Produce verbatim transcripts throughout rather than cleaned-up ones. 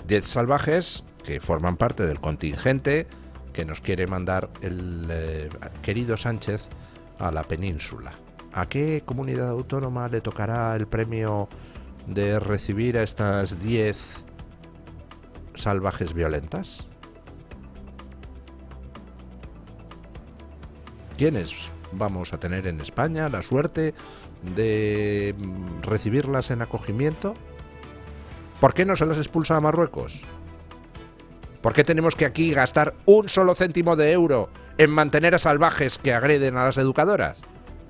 diez salvajes que forman parte del contingente que nos quiere mandar el eh, querido Sánchez a la península. ¿A qué comunidad autónoma le tocará el premio de recibir a estas diez salvajes violentas? ¿Quiénes vamos a tener en España la suerte de recibirlas en acogimiento? ¿Por qué no se las expulsa a Marruecos? ¿Por qué tenemos que aquí gastar un solo céntimo de euro en mantener a salvajes que agreden a las educadoras?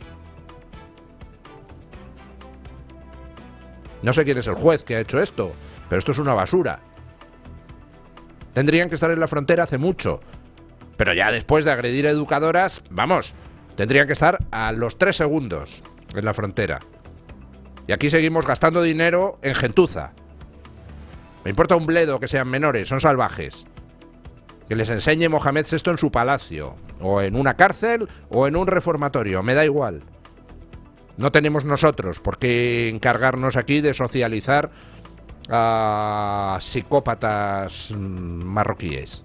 No sé quién es el juez que ha hecho esto, pero esto es una basura. Tendrían que estar en la frontera hace mucho, pero ya después de agredir a educadoras, vamos, tendrían que estar a los tres segundos en la frontera. Y aquí seguimos gastando dinero en gentuza. Me importa un bledo que sean menores, son salvajes. Que les enseñe Mohamed sexto en su palacio, o en una cárcel, o en un reformatorio, me da igual. No tenemos nosotros por qué encargarnos aquí de socializar a psicópatas marroquíes.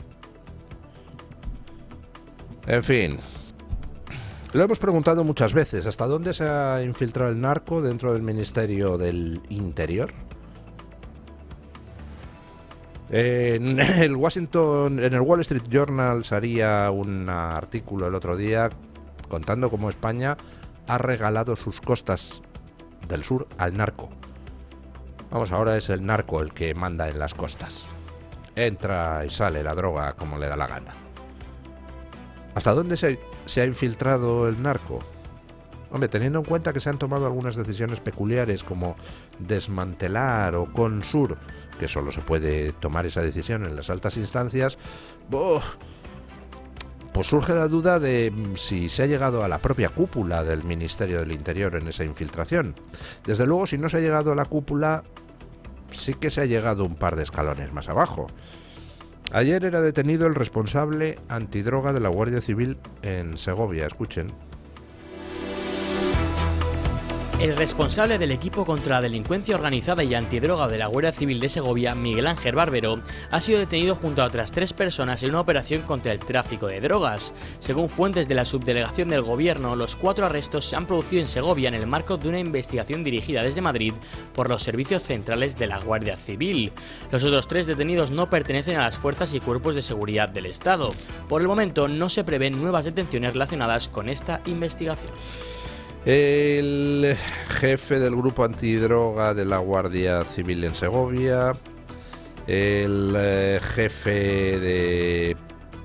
En fin, lo hemos preguntado muchas veces, ¿hasta dónde se ha infiltrado el narco dentro del Ministerio del Interior? En el Washington, en el Wall Street Journal salía un artículo el otro día contando cómo España ha regalado sus costas del sur al narco. Vamos, ahora es el narco el que manda en las costas. Entra y sale la droga como le da la gana. ¿Hasta dónde se, se ha infiltrado el narco? Hombre, teniendo en cuenta que se han tomado algunas decisiones peculiares como desmantelar o Consur, que solo se puede tomar esa decisión en las altas instancias, ¡boh! Pues surge la duda de si se ha llegado a la propia cúpula del Ministerio del Interior en esa infiltración. Desde luego, si no se ha llegado a la cúpula, sí que se ha llegado un par de escalones más abajo. Ayer era detenido el responsable antidroga de la Guardia Civil en Segovia. Escuchen. El responsable del equipo contra la delincuencia organizada y antidroga de la Guardia Civil de Segovia, Miguel Ángel Barbero, ha sido detenido junto a otras tres personas en una operación contra el tráfico de drogas. Según fuentes de la subdelegación del gobierno, los cuatro arrestos se han producido en Segovia en el marco de una investigación dirigida desde Madrid por los servicios centrales de la Guardia Civil. Los otros tres detenidos no pertenecen a las fuerzas y cuerpos de seguridad del Estado. Por el momento no se prevén nuevas detenciones relacionadas con esta investigación. El jefe del grupo antidroga de la Guardia Civil en Segovia, el eh, jefe de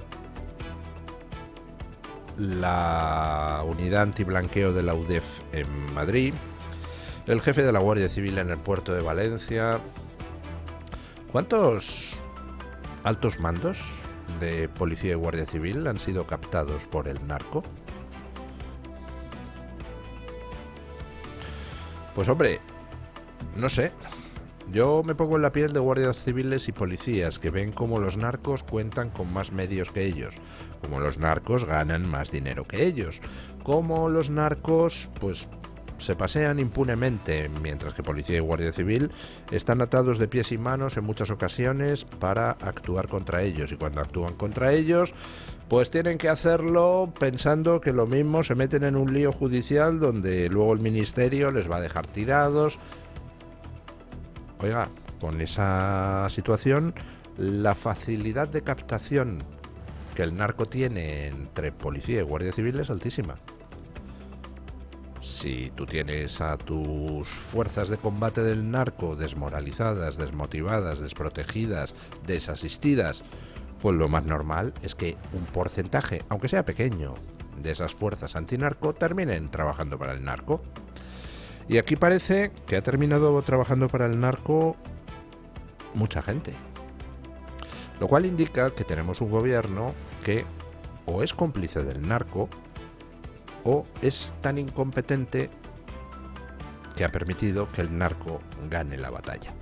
la unidad antiblanqueo de la U D E F en Madrid, el jefe de la Guardia Civil en el puerto de Valencia. ¿Cuántos altos mandos de policía y Guardia Civil han sido captados por el narco? Pues hombre, no sé, yo me pongo en la piel de guardias civiles y policías que ven cómo los narcos cuentan con más medios que ellos, cómo los narcos ganan más dinero que ellos, cómo los narcos pues se pasean impunemente, mientras que policía y guardia civil están atados de pies y manos en muchas ocasiones para actuar contra ellos, y cuando actúan contra ellos pues tienen que hacerlo pensando que lo mismo se meten en un lío judicial donde luego el ministerio les va a dejar tirados. Oiga, con esa situación, la facilidad de captación que el narco tiene entre policía y guardia civil es altísima. Si tú tienes a tus fuerzas de combate del narco desmoralizadas, desmotivadas, desprotegidas, desasistidas, pues lo más normal es que un porcentaje, aunque sea pequeño, de esas fuerzas antinarco terminen trabajando para el narco. Y aquí parece que ha terminado trabajando para el narco mucha gente. Lo cual indica que tenemos un gobierno que o es cómplice del narco o es tan incompetente que ha permitido que el narco gane la batalla.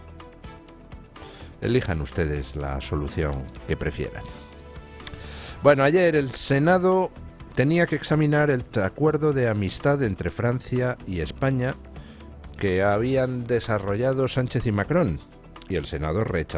Elijan ustedes la solución que prefieran. Bueno, ayer el Senado tenía que examinar el acuerdo de amistad entre Francia y España que habían desarrollado Sánchez y Macron, y el Senado rechazó